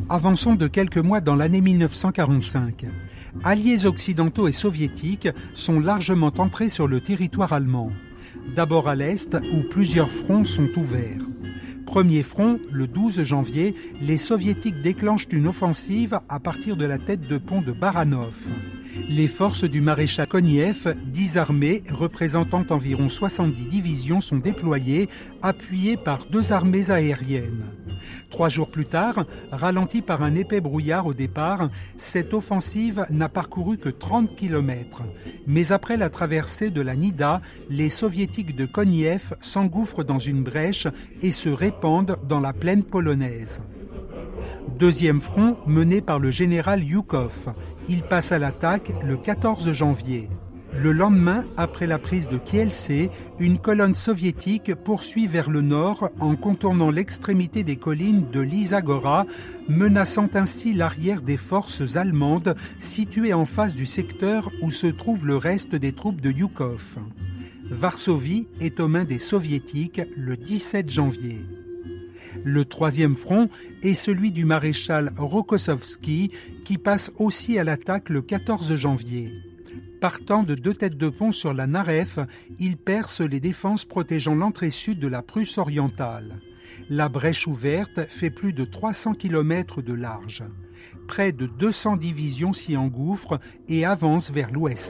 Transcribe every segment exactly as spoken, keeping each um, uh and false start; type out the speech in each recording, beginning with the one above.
Avançons de quelques mois dans l'année mille neuf cent quarante-cinq. Alliés occidentaux et soviétiques sont largement entrés sur le territoire allemand. D'abord à l'est, où plusieurs fronts sont ouverts. Premier front, le douze janvier, les soviétiques déclenchent une offensive à partir de la tête de pont de Baranov. Les forces du maréchal Koniev, dix armées représentant environ soixante-dix divisions, sont déployées, appuyées par deux armées aériennes. Trois jours plus tard, ralentie par un épais brouillard au départ, cette offensive n'a parcouru que trente kilomètres. Mais après la traversée de la Nida, les soviétiques de Koniev s'engouffrent dans une brèche et se répandent dans la plaine polonaise. Deuxième front mené par le général Yukov. Il passe à l'attaque le quatorze janvier. Le lendemain, après la prise de Kielce, une colonne soviétique poursuit vers le nord en contournant l'extrémité des collines de Lysa-Gora, menaçant ainsi l'arrière des forces allemandes situées en face du secteur où se trouve le reste des troupes de Yukov. Varsovie est aux mains des soviétiques le dix-sept janvier. Le troisième front est celui du maréchal Rokossovski qui passe aussi à l'attaque le quatorze janvier. Partant de deux têtes de pont sur la Narew, il perce les défenses protégeant l'entrée sud de la Prusse orientale. La brèche ouverte fait plus de trois cents kilomètres de large. Près de deux cents divisions s'y engouffrent et avancent vers l'ouest.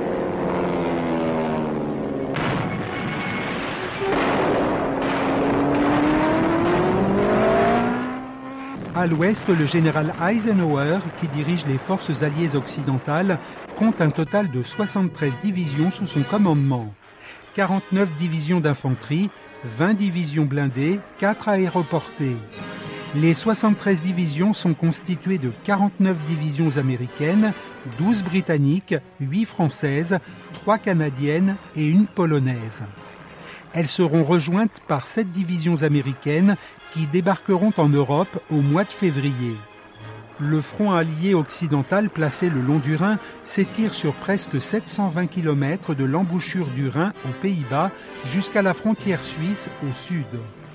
À l'ouest, le général Eisenhower, qui dirige les forces alliées occidentales, compte un total de soixante-treize divisions sous son commandement. quarante-neuf divisions d'infanterie, vingt divisions blindées, quatre aéroportées. Les soixante-treize divisions sont constituées de quarante-neuf divisions américaines, douze britanniques, huit françaises, trois canadiennes et une polonaise. Elles seront rejointes par sept divisions américaines qui débarqueront en Europe au mois de février. Le front allié occidental placé le long du Rhin s'étire sur presque sept cent vingt kilomètres de l'embouchure du Rhin aux Pays-Bas jusqu'à la frontière suisse au sud.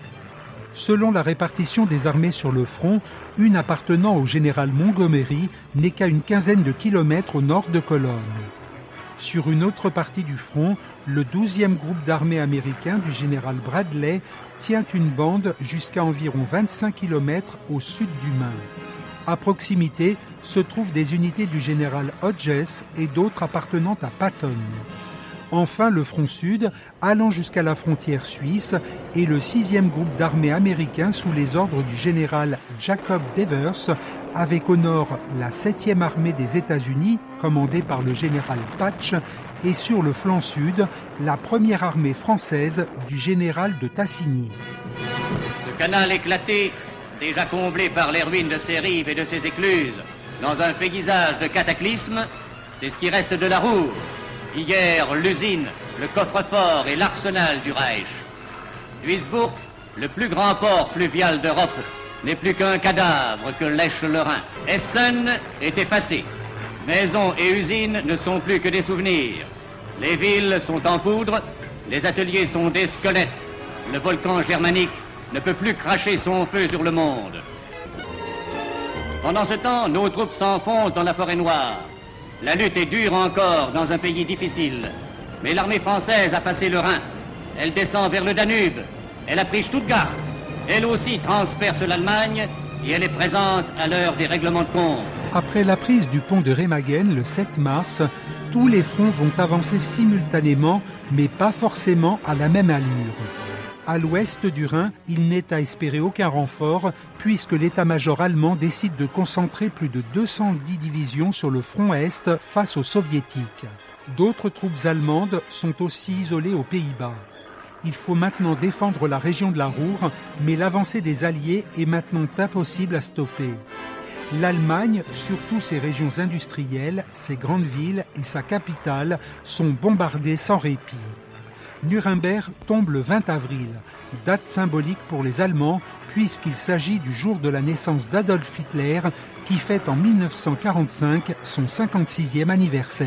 Selon la répartition des armées sur le front, une appartenant au général Montgomery n'est qu'à une quinzaine de kilomètres au nord de Cologne. Sur une autre partie du front, le douzième groupe d'armées américain du général Bradley tient une bande jusqu'à environ vingt-cinq kilomètres au sud du Main. À proximité se trouvent des unités du général Hodges et d'autres appartenant à Patton. Enfin, le front sud, allant jusqu'à la frontière suisse, est le sixième groupe d'armées américain sous les ordres du général Jacob Devers, avec au nord la septième armée des États-Unis, commandée par le général Patch, et sur le flanc sud, la première armée française du général de Tassigny. Ce canal éclaté, déjà comblé par les ruines de ses rives et de ses écluses, dans un paysage de cataclysmes, c'est ce qui reste de la Ruhr. Hier, l'usine, le coffre-fort et l'arsenal du Reich. Duisbourg, le plus grand port fluvial d'Europe, n'est plus qu'un cadavre que lèche le Rhin. Essen est effacé. Maisons et usines ne sont plus que des souvenirs. Les villes sont en poudre, les ateliers sont des squelettes. Le volcan germanique ne peut plus cracher son feu sur le monde. Pendant ce temps, nos troupes s'enfoncent dans la forêt noire. La lutte est dure encore dans un pays difficile. Mais l'armée française a passé le Rhin. Elle descend vers le Danube. Elle a pris Stuttgart. Elle aussi transperce l'Allemagne et elle est présente à l'heure des règlements de compte. Après la prise du pont de Remagen le sept mars, tous les fronts vont avancer simultanément, mais pas forcément à la même allure. À l'ouest du Rhin, il n'est à espérer aucun renfort puisque l'état-major allemand décide de concentrer plus de deux cent dix divisions sur le front est face aux soviétiques. D'autres troupes allemandes sont aussi isolées aux Pays-Bas. Il faut maintenant défendre la région de la Ruhr, mais l'avancée des Alliés est maintenant impossible à stopper. L'Allemagne, surtout ses régions industrielles, ses grandes villes et sa capitale, sont bombardées sans répit. Nuremberg tombe le vingt avril, date symbolique pour les Allemands puisqu'il s'agit du jour de la naissance d'Adolf Hitler qui fête en mille neuf cent quarante-cinq son cinquante-sixième anniversaire.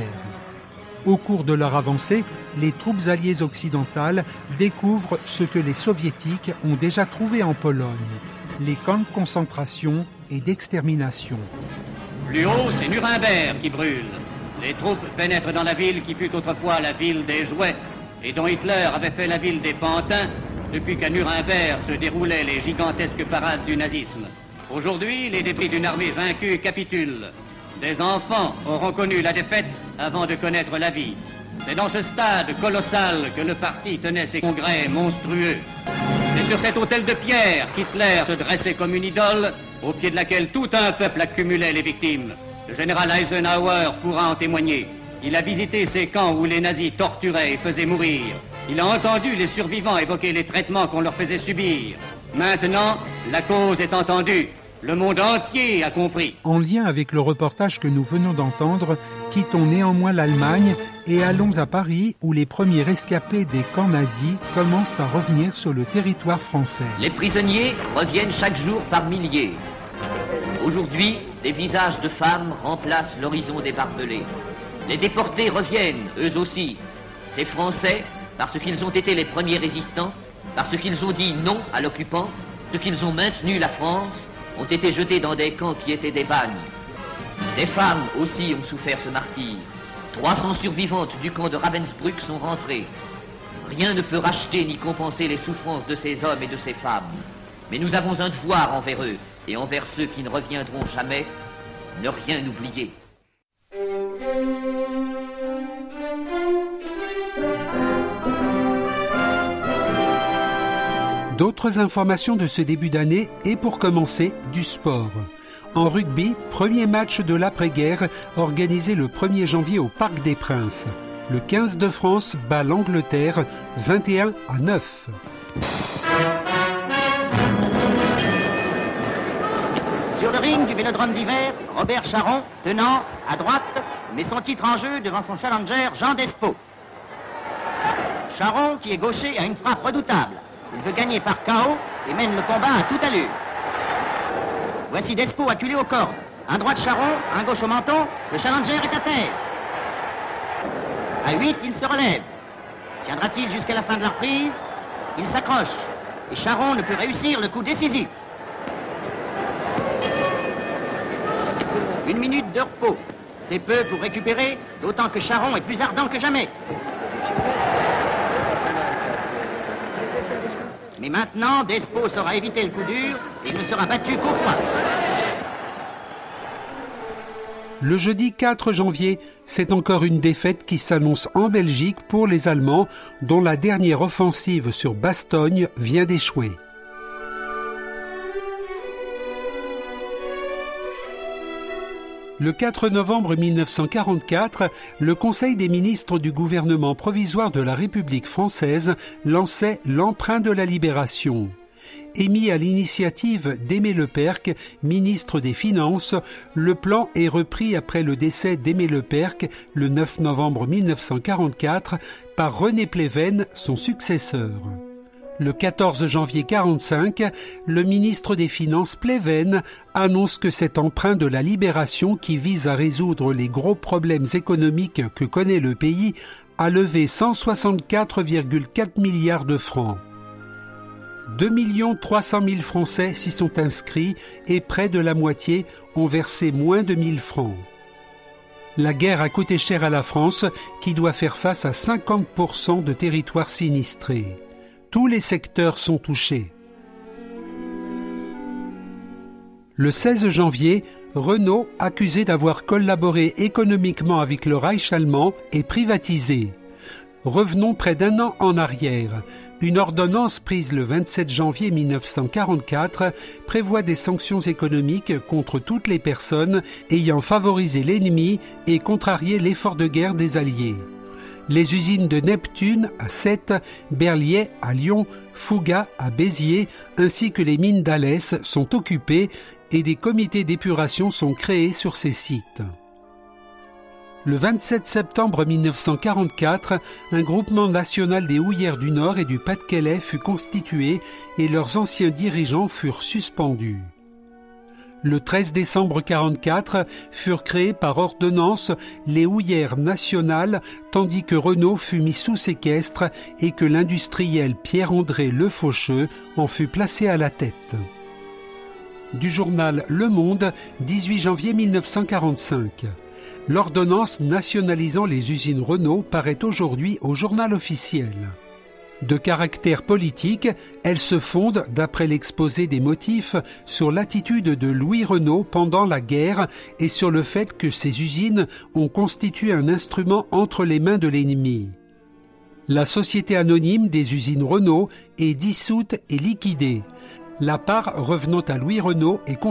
Au cours de leur avancée, les troupes alliées occidentales découvrent ce que les soviétiques ont déjà trouvé en Pologne, les camps de concentration et d'extermination. Plus haut, c'est Nuremberg qui brûle. Les troupes pénètrent dans la ville qui fut autrefois la ville des jouets et dont Hitler avait fait la ville des pantins depuis qu'à Nuremberg se déroulaient les gigantesques parades du nazisme. Aujourd'hui, les débris d'une armée vaincue capitulent. Des enfants auront connu la défaite avant de connaître la vie. C'est dans ce stade colossal que le parti tenait ses congrès monstrueux. C'est sur cet autel de pierre qu'Hitler se dressait comme une idole, au pied de laquelle tout un peuple accumulait les victimes. Le général Eisenhower pourra en témoigner. Il a visité ces camps où les nazis torturaient et faisaient mourir. Il a entendu les survivants évoquer les traitements qu'on leur faisait subir. Maintenant, la cause est entendue. Le monde entier a compris. En lien avec le reportage que nous venons d'entendre, quittons néanmoins l'Allemagne et allons à Paris où les premiers rescapés des camps nazis commencent à revenir sur le territoire français. Les prisonniers reviennent chaque jour par milliers. Aujourd'hui, des visages de femmes remplacent l'horizon des barbelés. Les déportés reviennent, eux aussi. Ces Français, parce qu'ils ont été les premiers résistants, parce qu'ils ont dit non à l'occupant, parce qu'ils ont maintenu la France, ont été jetés dans des camps qui étaient des bagnes. Des femmes aussi ont souffert ce martyre. trois cents survivantes du camp de Ravensbrück sont rentrées. Rien ne peut racheter ni compenser les souffrances de ces hommes et de ces femmes. Mais nous avons un devoir envers eux et envers ceux qui ne reviendront jamais, ne rien oublier. D'autres informations de ce début d'année et pour commencer, du sport. En rugby, premier match de l'après-guerre organisé le premier janvier au Parc des Princes. Le quinze de France bat l'Angleterre vingt et un à neuf. Sur le ring du Vélodrome d'hiver, Robert Charron, tenant à droite, met son titre en jeu devant son challenger Jean Despo. Charron, qui est gaucher, a une frappe redoutable. Il veut gagner par K O et mène le combat à toute allure. Voici Despo acculé aux cordes. Un droit de Charron, un gauche au menton, le challenger est à terre. À huit, il se relève. Tiendra-t-il jusqu'à la fin de la reprise? Il s'accroche. Et Charron ne peut réussir le coup décisif. Une minute de repos. C'est peu pour récupérer, d'autant que Charron est plus ardent que jamais. Mais maintenant, Despo saura éviter le coup dur et il ne sera battu qu'au point. Le jeudi quatre janvier, c'est encore une défaite qui s'annonce en Belgique pour les Allemands, dont la dernière offensive sur Bastogne vient d'échouer. Le quatre novembre mille neuf cent quarante-quatre, le Conseil des ministres du gouvernement provisoire de la République française lançait l'emprunt de la libération. Émis à l'initiative d'Aimé Lepèrre, ministre des Finances, le plan est repris après le décès d'Aimé Lepèrre le neuf novembre mille neuf cent quarante-quatre par René Pleven, son successeur. Le quatorze janvier quarante-cinq, le ministre des Finances Pleven annonce que cet emprunt de la libération qui vise à résoudre les gros problèmes économiques que connaît le pays a levé cent soixante-quatre virgule quatre milliards de francs. deux millions trois cent mille Français s'y sont inscrits et près de la moitié ont versé moins de mille francs. La guerre a coûté cher à la France qui doit faire face à cinquante pour cent de territoires sinistrés. Tous les secteurs sont touchés. Le seize janvier, Renault, accusé d'avoir collaboré économiquement avec le Reich allemand, est privatisé. Revenons près d'un an en arrière. Une ordonnance prise le vingt-sept janvier mille neuf cent quarante-quatre prévoit des sanctions économiques contre toutes les personnes ayant favorisé l'ennemi et contrarié l'effort de guerre des Alliés. Les usines de Neptune à Sète, Berliet à Lyon, Fougas à Béziers, ainsi que les mines d'Alès sont occupées et des comités d'épuration sont créés sur ces sites. Le vingt-sept septembre mille neuf cent quarante-quatre, un groupement national des houillères du Nord et du Pas-de-Calais fut constitué et leurs anciens dirigeants furent suspendus. Le treize décembre quarante-quatre furent créées par ordonnance les houillères nationales, tandis que Renault fut mis sous séquestre et que l'industriel Pierre-André Le Faucheux en fut placé à la tête. du journal Le Monde, dix-huit janvier mille neuf cent quarante-cinq. L'ordonnance nationalisant les usines Renault paraît aujourd'hui au journal officiel. De caractère politique, elle se fonde, d'après l'exposé des motifs, sur l'attitude de Louis Renault pendant la guerre et sur le fait que ces usines ont constitué un instrument entre les mains de l'ennemi. La société anonyme des usines Renault est dissoute et liquidée. La part revenant à Louis Renault est